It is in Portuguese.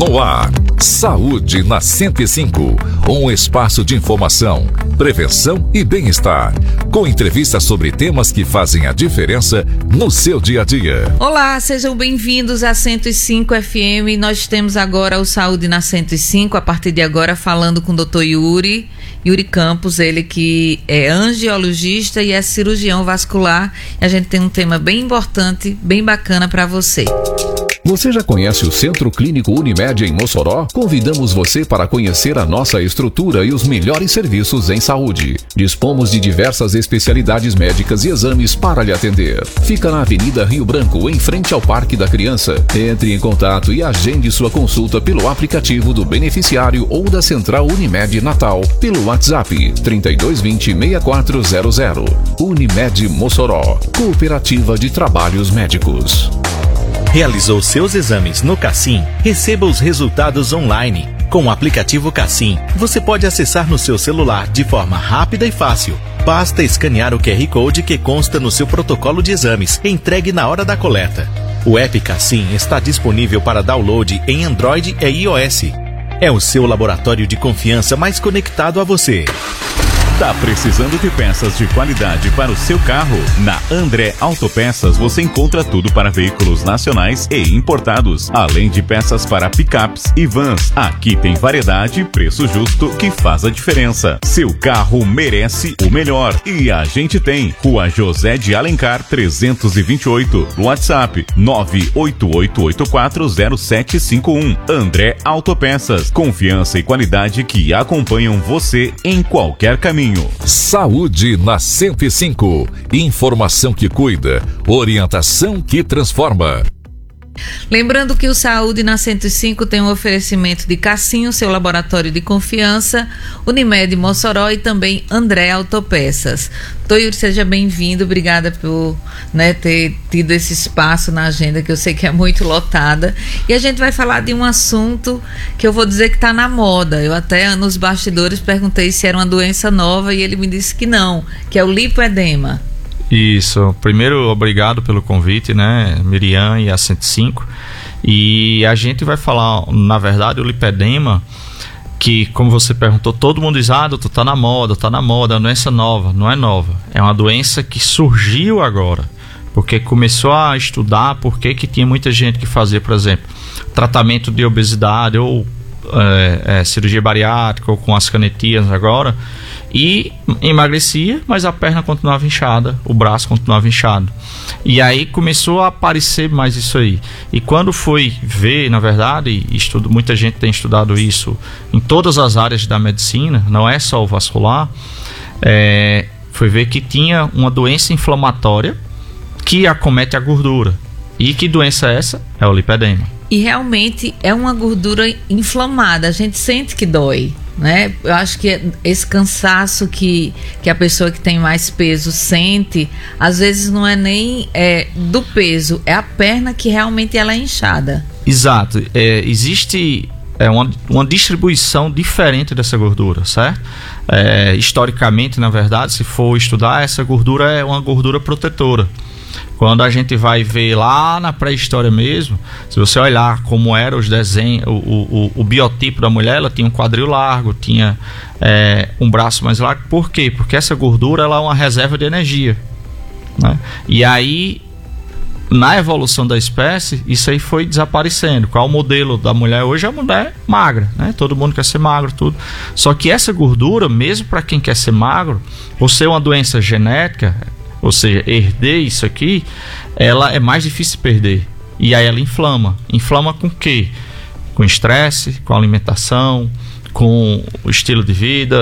No ar, Saúde na 105, um espaço de informação, prevenção e bem-estar, com entrevistas sobre temas que fazem a diferença no seu dia a dia. Olá, sejam bem-vindos à 105 FM. Nós temos agora o Saúde na 105, a partir de agora falando com o Dr. Yuri Campos, ele que é angiologista e é cirurgião vascular. E a gente tem um tema bem importante, bem bacana para você. Você já conhece o Centro Clínico Unimed em Mossoró? Convidamos você para conhecer a nossa estrutura e os melhores serviços em saúde. Dispomos de diversas especialidades médicas e exames para lhe atender. Fica na Avenida Rio Branco, em frente ao Parque da Criança. Entre em contato e agende sua consulta pelo aplicativo do beneficiário ou da Central Unimed Natal, pelo WhatsApp 3220-6400. Unimed Mossoró, Cooperativa de Trabalhos Médicos. Realizou seus exames no Cassim? Receba os resultados online. Com o aplicativo Cassim, você pode acessar no seu celular de forma rápida e fácil. Basta escanear o QR Code que consta no seu protocolo de exames, entregue na hora da coleta. O app Cassim está disponível para download em Android e iOS. É o seu laboratório de confiança mais conectado a você. Tá precisando de peças de qualidade para o seu carro? Na André Autopeças você encontra tudo para veículos nacionais e importados, além de peças para picapes e vans. Aqui tem variedade e preço justo que faz a diferença. Seu carro merece o melhor e a gente tem. Rua José de Alencar 328, WhatsApp 988840751. André Autopeças, confiança e qualidade que acompanham você em qualquer caminho. Saúde na 105. Informação que cuida, orientação que transforma. Lembrando que o Saúde na 105 tem um oferecimento de Cassim, seu laboratório de confiança, Unimed Mossoró e também André Autopeças. Yuri, seja bem-vindo, obrigada por ter tido esse espaço na agenda, que eu sei que é muito lotada. E a gente vai falar de um assunto que eu vou dizer que está na moda. Eu até nos bastidores perguntei se era uma doença nova e ele me disse que não, que é o lipoedema. Isso, primeiro obrigado pelo convite, Miriam e a 105, e a gente vai falar, na verdade, o lipedema, que como você perguntou, todo mundo diz, doutor, tá na moda, é uma doença nova. Não é nova, é uma doença que surgiu agora, porque começou a estudar porque que tinha muita gente que fazia, por exemplo, tratamento de obesidade ou cirurgia bariátrica ou com as canetinhas agora, e emagrecia, mas a perna continuava inchada, o braço continuava inchado. E aí começou a aparecer mais isso aí. E quando foi ver, na verdade, muita gente tem estudado isso em todas as áreas da medicina, não é só o vascular, foi ver que tinha uma doença inflamatória que acomete a gordura. E que doença é essa? É o lipedema. E realmente é uma gordura inflamada, a gente sente que dói, Eu acho que esse cansaço que a pessoa que tem mais peso sente, às vezes não é nem do peso, é a perna que realmente ela é inchada. Exato, existe uma distribuição diferente dessa gordura, certo? Historicamente, na verdade, se for estudar, essa gordura é uma gordura protetora. Quando a gente vai ver lá na pré-história mesmo, se você olhar como era os desenhos, o biotipo da mulher, ela tinha um quadril largo, tinha um braço mais largo. Por quê? Porque essa gordura ela é uma reserva de energia, E aí, na evolução da espécie, isso aí foi desaparecendo. Qual é o modelo da mulher hoje? É a mulher magra, Todo mundo quer ser magro, tudo. Só que essa gordura, mesmo para quem quer ser magro, por ser uma doença genética, ou seja, herder isso aqui, ela é mais difícil de perder. E aí ela inflama. Inflama com o quê? Com estresse, com alimentação, com o estilo de vida,